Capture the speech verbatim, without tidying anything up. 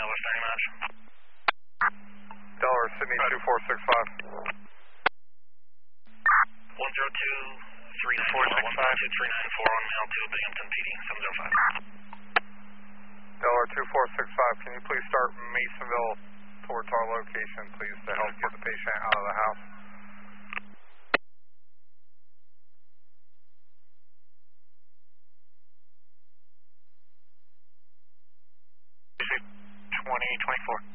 Delaware standing match. Delaware, Sydney two four six five. one zero two three four six five. two three nine four one male to Binghamton P D seven zero five. Delaware two four six five, can you please start Masonville towards our location, please, to help get the patient out of the house? twenty twenty-four.